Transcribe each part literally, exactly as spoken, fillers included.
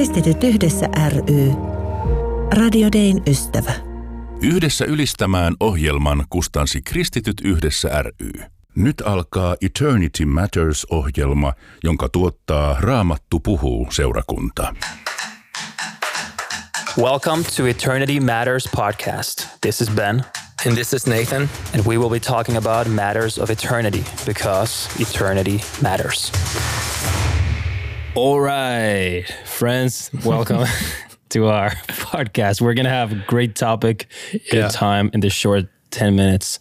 Kristityt yhdessä ry. Radio Dayn ystävä. Yhdessä ylistämään ohjelman kustansi Kristityt yhdessä ry. Nyt alkaa Eternity Matters-ohjelma, jonka tuottaa Raamattu puhuu -seurakunta. Welcome to Eternity Matters podcast. This is Ben. And this is Nathan. And we will be talking about matters of eternity because eternity matters. All right, friends, welcome to our podcast. We're going to have a great topic, good yeah. time in this short ten minutes.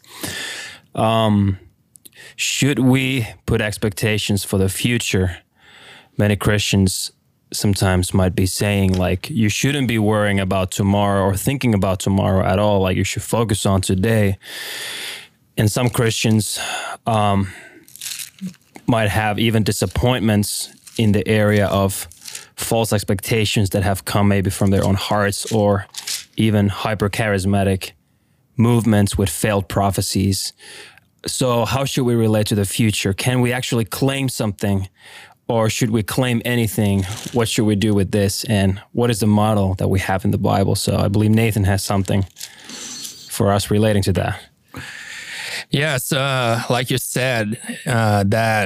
Um, should we put expectations for the future? Many Christians sometimes might be saying like, you shouldn't be worrying about tomorrow or thinking about tomorrow at all. Like you should focus on today. And some Christians um, might have even disappointments in the area of false expectations that have come maybe from their own hearts, or even hyper-charismatic movements with failed prophecies. So how should we relate to the future? Can we actually claim something, or should we claim anything? What should we do with this? And what is the model that we have in the Bible? So I believe Nathan has something for us relating to that. Yes, uh, like you said, uh, that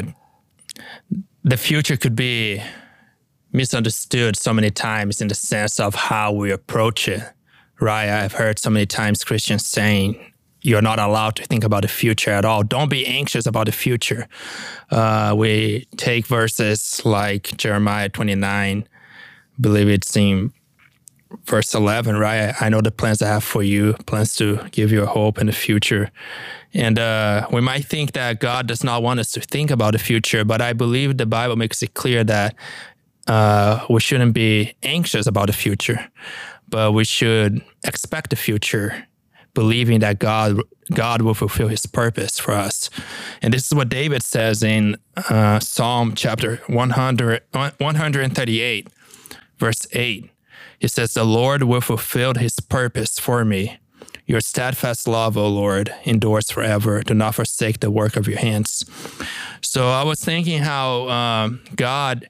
the future could be misunderstood so many times in the sense of how we approach it, right? I've heard so many times Christians saying, you're not allowed to think about the future at all. Don't be anxious about the future. Uh, we take verses like Jeremiah twenty-nine, I believe it's in verse eleven, right? I know the plans I have for you, plans to give you a hope in the future. And uh, we might think that God does not want us to think about the future, but I believe the Bible makes it clear that uh, we shouldn't be anxious about the future, but we should expect the future, believing that God God will fulfill his purpose for us. And this is what David says in uh, Psalm chapter one hundred, one thirty-eight, verse eight. He says, the Lord will fulfill his purpose for me. Your steadfast love, O Lord, endures forever. Do not forsake the work of your hands. So I was thinking how um, God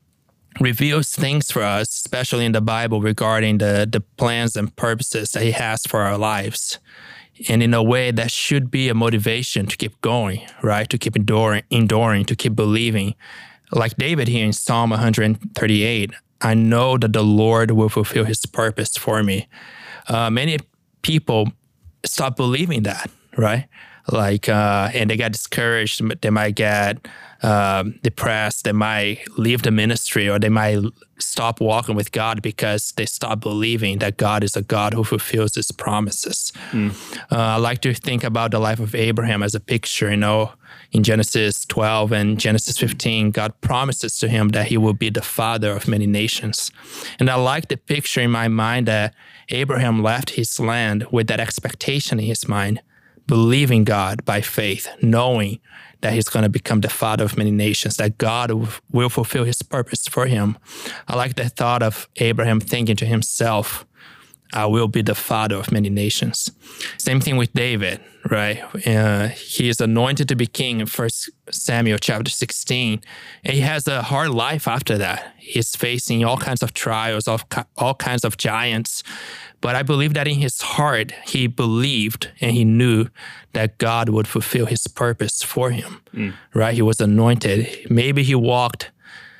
reveals things for us, especially in the Bible, regarding the, the plans and purposes that he has for our lives. And in a way that should be a motivation to keep going, right? To keep enduring, enduring, to keep believing. Like David here in Psalm one thirty-eight, I know that the Lord will fulfill his purpose for me. Uh, many people stop believing that, right? Like, uh, and they get discouraged. They might get um, depressed. They might leave the ministry, or they might stop walking with God because they stop believing that God is a God who fulfills his promises. Mm. Uh, I like to think about the life of Abraham as a picture. You know, in Genesis twelve and Genesis fifteen, God promises to him that he will be the father of many nations. And I like the picture in my mind that Abraham left his land with that expectation in his mind, believing God by faith, knowing that he's going to become the father of many nations, that God will fulfill his purpose for him. I like the thought of Abraham thinking to himself, I will be the father of many nations. Same thing with David, right? Uh, he is anointed to be king in First Samuel chapter sixteen, and he has a hard life after that. He's facing all kinds of trials, all, all kinds of giants. But I believe that in his heart, he believed and he knew that God would fulfill his purpose for him, mm. right? He was anointed. Maybe he walked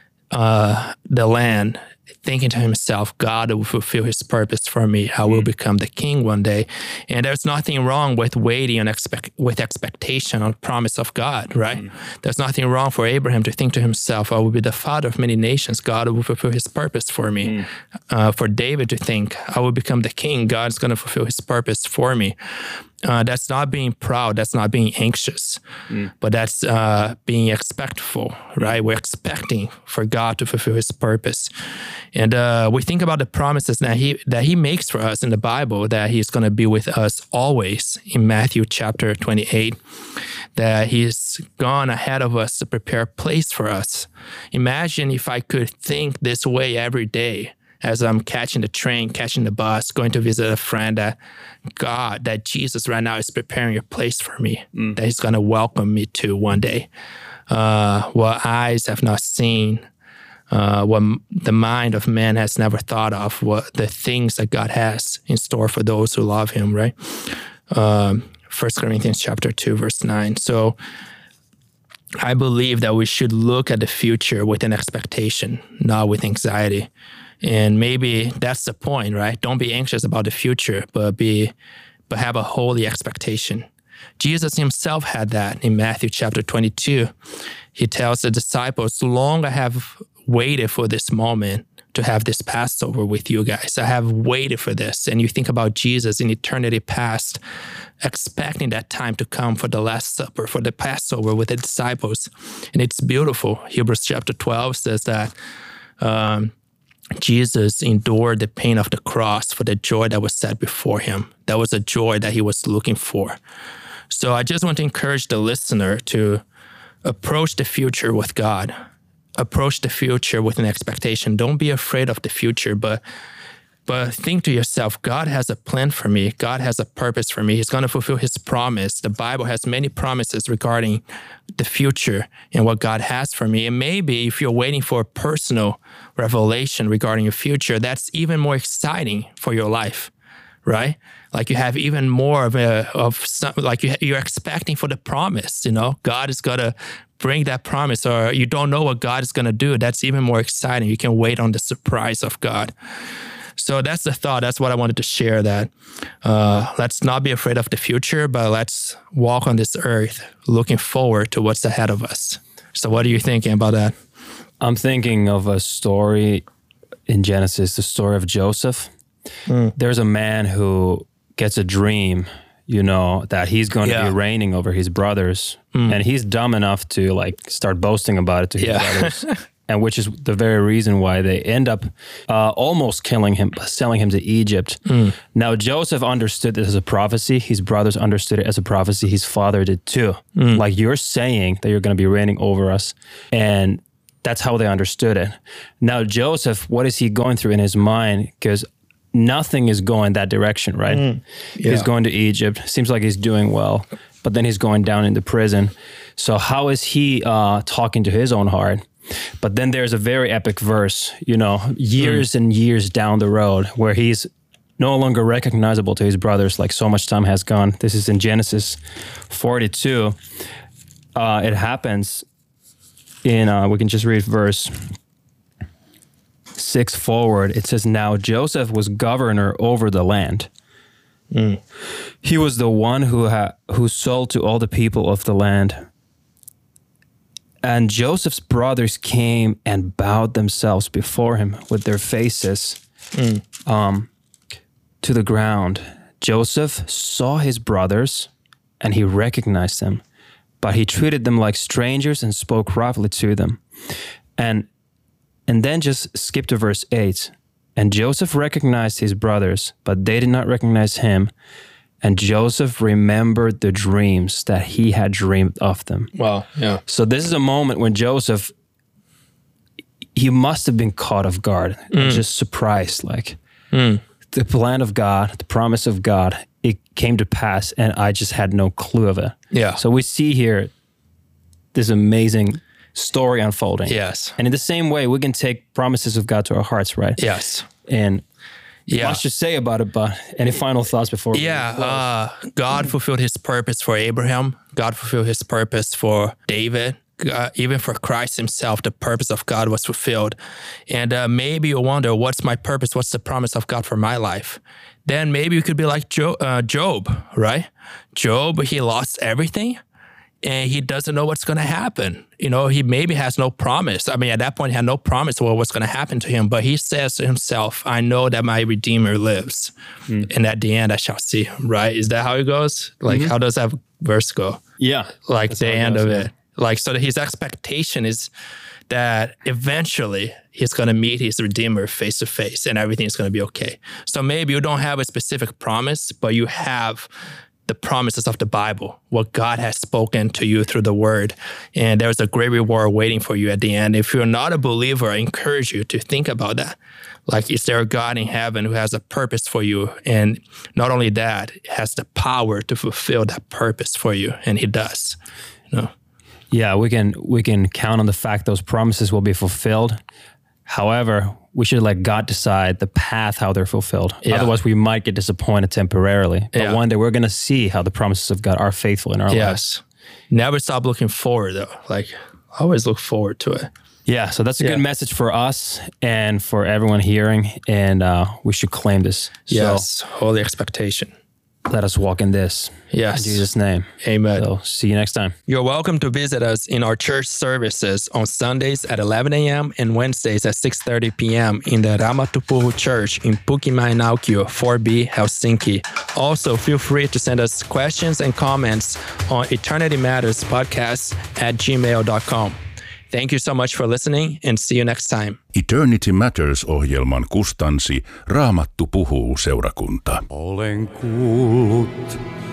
uh, the land thinking to himself, God will fulfill his purpose for me. I will mm. become the king one day. And there's nothing wrong with waiting and expect, with expectation on the promise of God, right? Mm. There's nothing wrong for Abraham to think to himself, I will be the father of many nations. God will fulfill his purpose for me. Mm. Uh, for David to think, I will become the king. God's going to fulfill his purpose for me. Uh, that's not being proud. That's not being anxious, mm. but that's uh, being expectful, right? We're expecting for God to fulfill his purpose. And uh, we think about the promises that he that he makes for us in the Bible, that he's going to be with us always in Matthew chapter twenty-eight, that he's gone ahead of us to prepare a place for us. Imagine if I could think this way every day as I'm catching the train, catching the bus, going to visit a friend, that God, that Jesus right now is preparing a place for me, mm. that he's going to welcome me to one day. Uh, what eyes have not seen, uh, what the mind of man has never thought of, what the things that God has in store for those who love him, right? Um, First Corinthians chapter two, verse nine. So I believe that we should look at the future with an expectation, not with anxiety. And maybe that's the point, right? Don't be anxious about the future, but be, but have a holy expectation. Jesus himself had that in Matthew chapter twenty-two. He tells the disciples, long I have waited for this moment to have this Passover with you guys. I have waited for this. And you think about Jesus in eternity past, expecting that time to come for the Last Supper, for the Passover with the disciples. And it's beautiful. Hebrews chapter twelve says that um, Jesus endured the pain of the cross for the joy that was set before him. That was a joy that he was looking for. So I just want to encourage the listener to approach the future with God. Approach the future with an expectation. Don't be afraid of the future, but but think to yourself, God has a plan for me. God has a purpose for me. He's going to fulfill his promise. The Bible has many promises regarding the future and what God has for me. And maybe if you're waiting for a personal revelation regarding your future, that's even more exciting for your life, right? Like you have even more of a, of some, like you, you're expecting for the promise, you know, God is going to bring that promise, or you don't know what God is going to do. That's even more exciting. You can wait on the surprise of God. So that's the thought. That's what I wanted to share, that uh, let's not be afraid of the future, but let's walk on this earth looking forward to what's ahead of us. So what are you thinking about that? I'm thinking of a story in Genesis, the story of Joseph. Mm. There's a man who gets a dream, you know, that he's going yeah. to be reigning over his brothers. Mm. And he's dumb enough to like start boasting about it to his yeah. brothers. And which is the very reason why they end up uh, almost killing him, selling him to Egypt. Mm. Now, Joseph understood this as a prophecy. His brothers understood it as a prophecy. His father did too. Mm. Like, you're saying that you're going to be reigning over us. And that's how they understood it. Now, Joseph, what is he going through in his mind? Because nothing is going that direction, right? Mm. Yeah. He's going to Egypt. Seems like he's doing well. But then he's going down into prison. So how is he uh, talking to his own heart? But then there's a very epic verse, you know, years mm. and years down the road where he's no longer recognizable to his brothers, like so much time has gone. This is in Genesis forty-two. Uh, it happens in, uh, we can just read verse six forward. It says, now Joseph was governor over the land. Mm. He was the one who ha- who sold to all the people of the land. And Joseph's brothers came and bowed themselves before him with their faces mm. um, to the ground. Joseph saw his brothers and he recognized them, but he treated them like strangers and spoke roughly to them. And and then just skip to verse eight. And Joseph recognized his brothers, but they did not recognize him. And Joseph remembered the dreams that he had dreamed of them. Wow, yeah. So this is a moment when Joseph, he must have been caught off guard mm. and just surprised. Like mm. the plan of God, the promise of God, it came to pass and I just had no clue of it. Yeah. So we see here this amazing story unfolding. Yes. And in the same way, we can take promises of God to our hearts, right? Yes. And yeah. much to say about it, but any final thoughts before we Yeah, uh, God fulfilled his purpose for Abraham. God fulfilled his purpose for David. Uh, even for Christ himself, the purpose of God was fulfilled. And uh, maybe you wonder, what's my purpose? What's the promise of God for my life? Then maybe you could be like Job, uh, Job, right? Job, he lost everything. And he doesn't know what's going to happen. You know, he maybe has no promise. I mean, at that point, he had no promise of what's going to happen to him. But he says to himself, I know that my Redeemer lives. Mm. And at the end, I shall see him, right? Is that how it goes? Like, mm-hmm. how does that verse go? Yeah. Like the end goes, of it. Yeah. Like, so that his expectation is that eventually he's going to meet his Redeemer face to face and everything's going to be okay. So maybe you don't have a specific promise, but you have the promises of the Bible, what God has spoken to you through the word. And there's a great reward waiting for you at the end. If you're not a believer, I encourage you to think about that. Like, is there a God in heaven who has a purpose for you? And not only that, has the power to fulfill that purpose for you. And he does. You know? Yeah, we can we can count on the fact those promises will be fulfilled. However, we should let God decide the path how they're fulfilled. Yeah. Otherwise, we might get disappointed temporarily. But Yeah. one day we're going to see how the promises of God are faithful in our lives. Yes. Never stop looking forward though. Like always look forward to it. Yeah, so that's a Yeah. good message for us and for everyone hearing. And uh, we should claim this. Yes. So Holy expectation. let us walk in this. Yes. In Jesus' name. Amen. So see you next time. You're welcome to visit us in our church services on Sundays at eleven a.m. and Wednesdays at six thirty p.m. in the Raamattu Puhuu Church in Pukimäenaukio four B, Helsinki. Also, feel free to send us questions and comments on Eternity Matters podcast at gmail dot com. Thank you so much for listening and see you next time. Eternity Matters-ohjelman kustansi Raamattu puhuu -seurakunta. Olen kuullut